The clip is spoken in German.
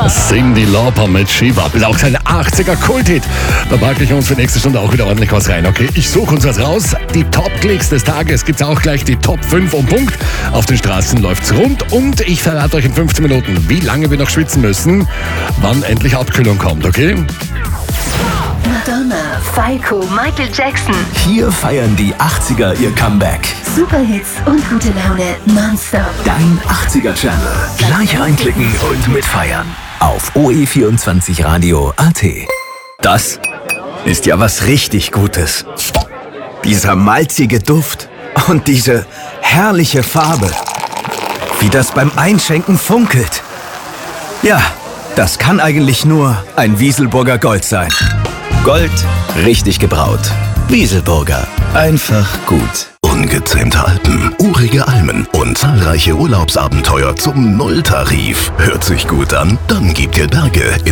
Cyndi Lauper mit Shiva. Ist auch sein 80er-Kulthit. Da packe ich uns für nächste Stunde auch wieder ordentlich was rein, okay? Ich suche uns was raus. Die Top-Klicks des Tages gibt's auch gleich, die Top 5 um Punkt. Auf den Straßen läuft's rund und ich verrate euch in 15 Minuten, wie lange wir noch schwitzen müssen, wann endlich Abkühlung kommt, okay? Madonna, Falco, Michael Jackson. Hier feiern die 80er ihr Comeback. Superhits und gute Laune nonstop. Dein 80er-Channel. Gleich reinklicken und mitfeiern. Auf OE24radio.at. Das ist ja was richtig Gutes. Dieser malzige Duft und diese herrliche Farbe. Wie das beim Einschenken funkelt. Ja, das kann eigentlich nur ein Wieselburger Gold sein. Gold, richtig gebraut. Wieselburger, einfach gut. Ungezähmte Alpen, urige Almen und zahlreiche Urlaubsabenteuer zum Nulltarif. Hört sich gut an? Dann gibt ihr Berge